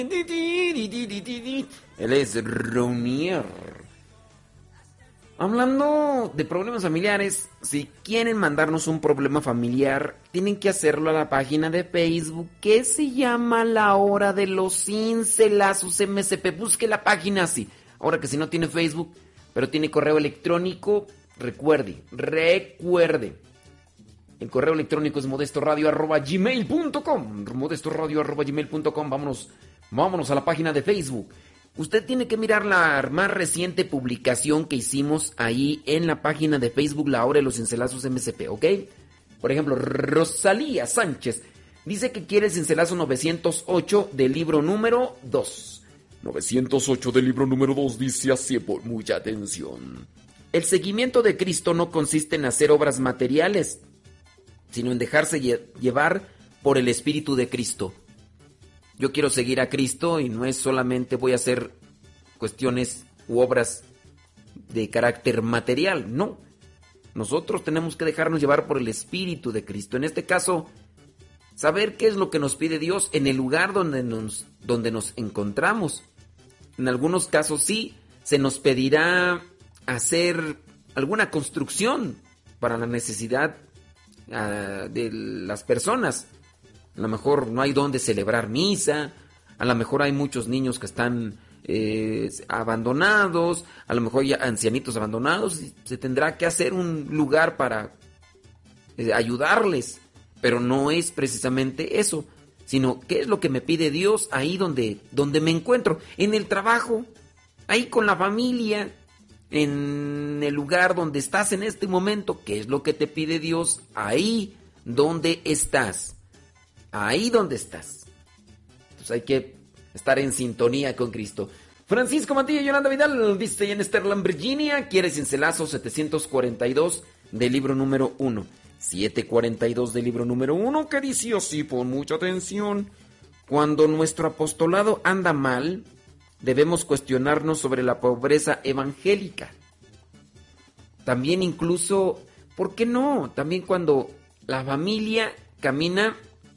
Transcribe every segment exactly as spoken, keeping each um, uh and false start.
Él es Raunier. Hablando de problemas familiares, si quieren mandarnos un problema familiar, tienen que hacerlo a la página de Facebook que se llama La Hora de los Cincelazos M S P. Busque la página así. Ahora que si no tiene Facebook, pero tiene correo electrónico, recuerde, recuerde. El correo electrónico es modestoradio arroba gmail punto com. modestoradio arroba gmail punto com. Vámonos, vámonos a la página de Facebook. Usted tiene que mirar la más reciente publicación que hicimos ahí en la página de Facebook, La Hora de los Cincelazos M S P, ¿ok? Por ejemplo, Rosalía Sánchez dice que quiere el cincelazo novecientos ocho del libro número dos. novecientos ocho del libro número dos dice así, por mucha atención. El seguimiento de Cristo no consiste en hacer obras materiales, sino en dejarse llevar por el Espíritu de Cristo. Yo quiero seguir a Cristo y no es solamente voy a hacer cuestiones u obras de carácter material, no. Nosotros tenemos que dejarnos llevar por el Espíritu de Cristo. En este caso, saber qué es lo que nos pide Dios en el lugar donde nos, donde nos encontramos. En algunos casos sí, se nos pedirá hacer alguna construcción para la necesidad uh, de las personas. A lo mejor no hay donde celebrar misa, a lo mejor hay muchos niños que están eh, abandonados, a lo mejor hay ancianitos abandonados, y se tendrá que hacer un lugar para eh, ayudarles, pero no es precisamente eso, sino qué es lo que me pide Dios ahí donde, donde me encuentro, en el trabajo, ahí con la familia, en el lugar donde estás en este momento, qué es lo que te pide Dios ahí donde estás. Ahí donde estás. Entonces hay que estar en sintonía con Cristo. Francisco Mantilla y Yolanda Vidal dice en Sterling, Virginia, quiere cincelazo setecientos cuarenta y dos del libro número uno. setecientos cuarenta y dos del libro número uno, que dice así, pon mucha atención. Cuando nuestro apostolado anda mal, debemos cuestionarnos sobre la pobreza evangélica. También incluso, ¿por qué no? También cuando la familia camina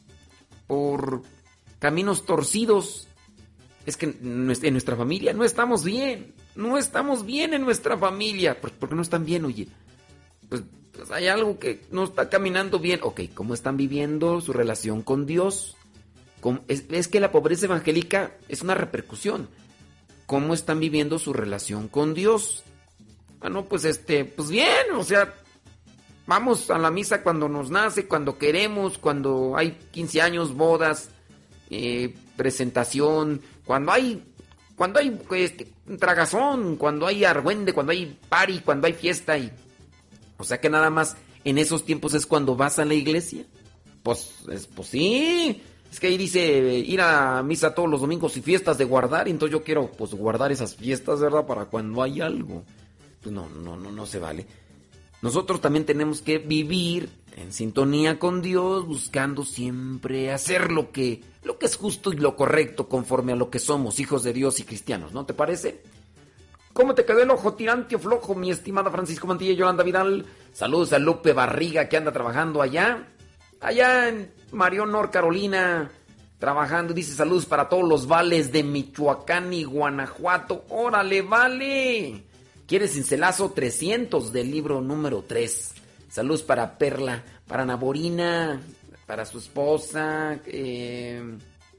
por caminos torcidos. Es que en nuestra familia no estamos bien. No estamos bien en nuestra familia. ¿Por qué no están bien, oye? Pues, pues hay algo que no está caminando bien. Ok, ¿cómo están viviendo su relación con Dios? Es, es que la pobreza evangélica es una repercusión. ¿Cómo están viviendo su relación con Dios? Ah, no, pues este, pues bien, o sea, vamos a la misa cuando nos nace, cuando queremos, cuando hay quince años, bodas, eh, presentación, cuando hay, cuando hay este, un tragazón, cuando hay argüende, cuando hay party, cuando hay fiesta. Y, o sea que nada más en esos tiempos es cuando vas a la iglesia. Pues, es, pues sí, es que ahí dice ir a misa todos los domingos y fiestas de guardar. Y entonces yo quiero pues guardar esas fiestas, ¿verdad? Para cuando hay algo. Pues no, no, no, no se vale. Nosotros también tenemos que vivir en sintonía con Dios, buscando siempre hacer lo que, lo que es justo y lo correcto conforme a lo que somos, hijos de Dios y cristianos, ¿no te parece? ¿Cómo te quedó el ojo tirante o flojo, mi estimada Francisco Mantilla y Yolanda Vidal? Saludos a Lupe Barriga, que anda trabajando allá, allá en Marion, North Carolina, trabajando. Dice saludos para todos los vales de Michoacán y Guanajuato. ¡Órale, vale! Quiere cincelazo trescientos del libro número tres. Saludos para Perla, para Naborina, para su esposa. Eh,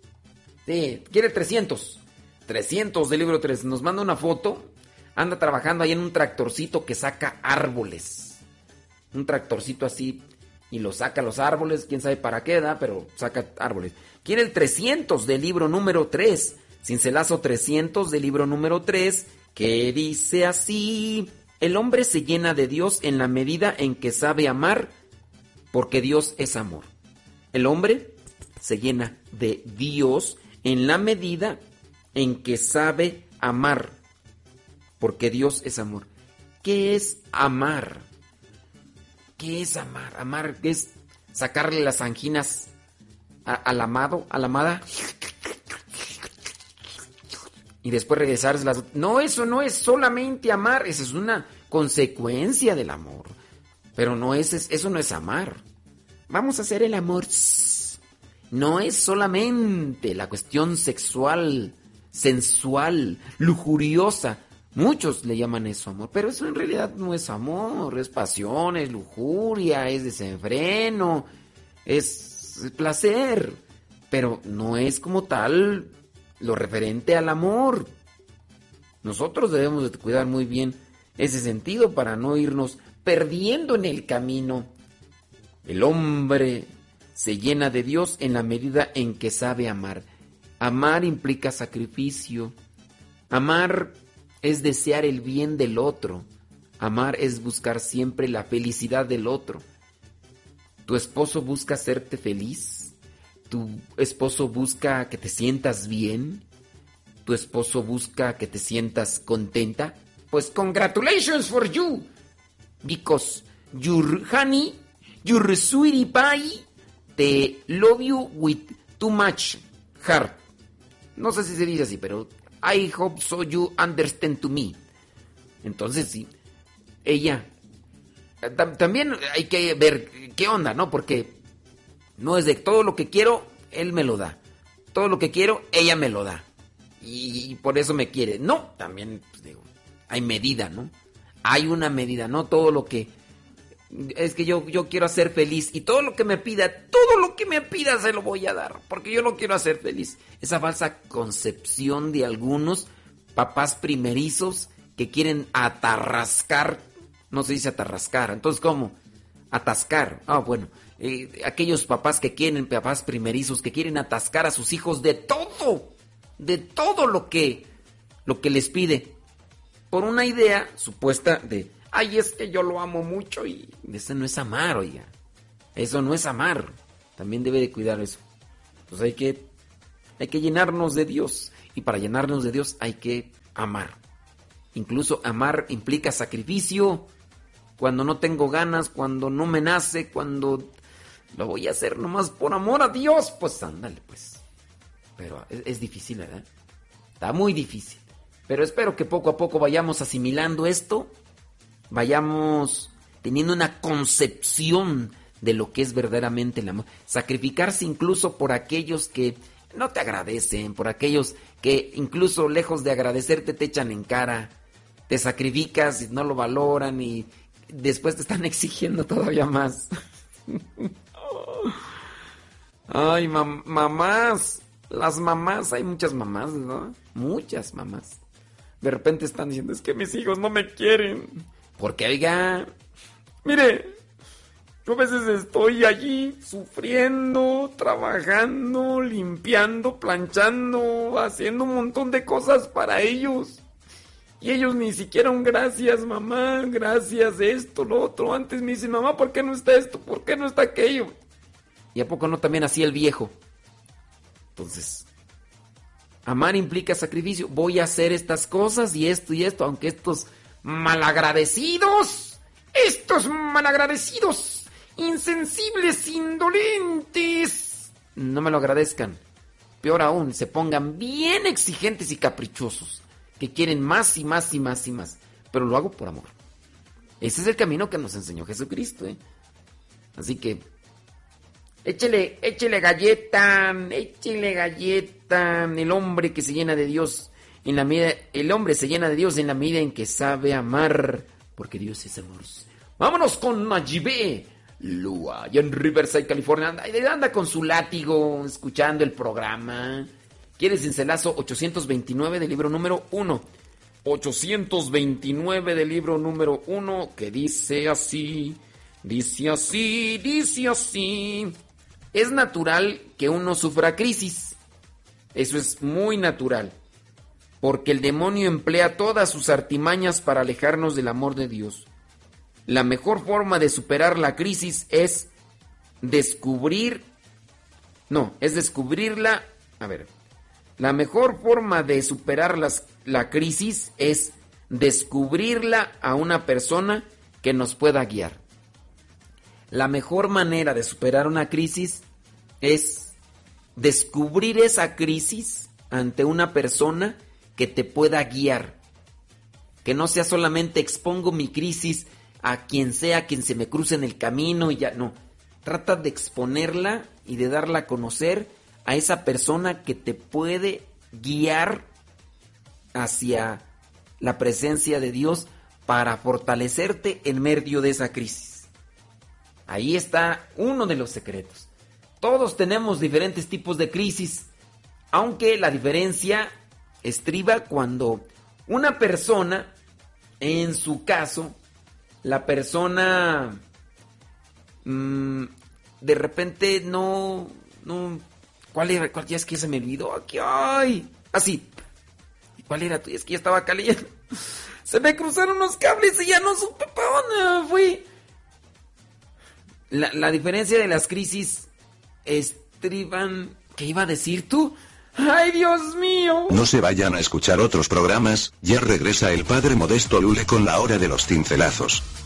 sí, quiere trescientos. trescientos del libro tres. Nos manda una foto. Anda trabajando ahí en un tractorcito que saca árboles. Un tractorcito así. Y lo saca los árboles. Quién sabe para qué da, pero saca árboles. Quiere el trescientos del libro número tres. Cincelazo trescientos del libro número tres. Que dice así: el hombre se llena de Dios en la medida en que sabe amar, porque Dios es amor. El hombre se llena de Dios en la medida en que sabe amar, porque Dios es amor. ¿Qué es amar? ¿Qué es amar? Amar es sacarle las anginas a, al amado, a la amada, y después regresarlas. No, eso no es solamente amar, eso es una consecuencia del amor. Pero no es, eso no es amar. Vamos a hacer el amor. no es solamente la cuestión sexual, sensual, lujuriosa. Muchos le llaman eso amor, pero eso en realidad no es amor, es pasión, es lujuria, es desenfreno, es placer, pero no es como tal lo referente al amor. Nosotros debemos de cuidar muy bien ese sentido para no irnos perdiendo en el camino. El hombre se llena de Dios en la medida en que sabe amar. Amar implica sacrificio. Amar es desear el bien del otro. Amar es buscar siempre la felicidad del otro. ¿Tu esposo busca hacerte feliz? ¿Tu esposo busca que te sientas bien? ¿Tu esposo busca que te sientas contenta? Pues congratulations for you, because your honey, your sweetie pie, te love you with too much heart. No sé si se dice así, pero I hope so you understand to me. Entonces sí, ella, también hay que ver qué onda, ¿no? Porque no es de todo lo que quiero, él me lo da. Todo lo que quiero, ella me lo da. Y por eso me quiere. No, también pues digo, hay medida, ¿no? Hay una medida, no todo lo que... Es que yo, yo quiero hacer feliz y todo lo que me pida, todo lo que me pida se lo voy a dar, porque yo lo quiero hacer feliz. Esa falsa concepción de algunos papás primerizos que quieren atarrascar, no se dice atarrascar, entonces ¿cómo? Atascar, ah bueno, eh, aquellos papás que quieren, papás primerizos que quieren atascar a sus hijos de todo, de todo lo que, lo que les pide, por una idea supuesta de... Ay, es que yo lo amo mucho y eso no es amar, oiga. Eso no es amar. También debe de cuidar eso. Pues hay que, hay que llenarnos de Dios. Y para llenarnos de Dios hay que amar. Incluso amar implica sacrificio. Cuando no tengo ganas, cuando no me nace, cuando lo voy a hacer nomás por amor a Dios. Pues ándale, pues. Pero es, es difícil, ¿verdad? Está muy difícil. Pero espero que poco a poco vayamos asimilando esto. Vayamos teniendo una concepción de lo que es verdaderamente el amor. Sacrificarse incluso por aquellos que no te agradecen, por aquellos que incluso lejos de agradecerte te echan en cara. Te sacrificas y no lo valoran y después te están exigiendo todavía más. Ay, mam- mamás, las mamás, hay muchas mamás, ¿no? Muchas mamás. De repente están diciendo, es que mis hijos no me quieren. Porque, oiga, mire, yo a veces estoy allí sufriendo, trabajando, limpiando, planchando, haciendo un montón de cosas para ellos. Y ellos ni siquiera un gracias, mamá, gracias, esto, lo otro. Antes me dicen, mamá, ¿por qué no está esto? ¿Por qué no está aquello? ¿Y a poco no también hacía el viejo? Entonces, amar implica sacrificio. Voy a hacer estas cosas y esto y esto, aunque estos... malagradecidos, estos malagradecidos, insensibles, indolentes, no me lo agradezcan. Peor aún, se pongan bien exigentes y caprichosos, que quieren más y más y más y más, pero lo hago por amor. Ese es el camino que nos enseñó Jesucristo, ¿eh? Así que échele, échele galleta, échele galleta, el hombre que se llena de Dios. En la medida, el hombre se llena de Dios en la medida en que sabe amar, porque Dios es amor. Vámonos con Najibé Lua, allá en Riverside, California. Anda, anda con su látigo, escuchando el programa. ¿Quiere cincelazo? ochocientos veintinueve del libro número uno. ochocientos veintinueve del libro número uno, que dice así, dice así, dice así. Es natural que uno sufra crisis. Eso es muy natural. Porque el demonio emplea todas sus artimañas para alejarnos del amor de Dios. La mejor forma de superar la crisis es descubrir... No, es descubrirla... A ver. La mejor forma de superar las, la crisis es descubrirla a una persona que nos pueda guiar. La mejor manera de superar una crisis es descubrir esa crisis ante una persona que te pueda guiar, que no sea solamente expongo mi crisis a quien sea, quien se me cruce en el camino y ya, no, trata de exponerla y de darla a conocer a esa persona que te puede guiar hacia la presencia de Dios para fortalecerte en medio de esa crisis. Ahí está uno de los secretos. Todos tenemos diferentes tipos de crisis, aunque la diferencia estriba cuando una persona, en su caso, la persona mmm, de repente no, no, ¿cuál era? ¿Cuál? Ya es que se me olvidó aquí, ay, así. ¿Cuál era? Es que ya estaba acá leyendo. Se me cruzaron los cables y ya no supe para dónde me fui. La, la diferencia de las crisis estriban... ¿Qué iba a decir tú? ¡Ay, Dios mío! No se vayan a escuchar otros programas, ya regresa el padre Modesto Lule con la hora de los cincelazos.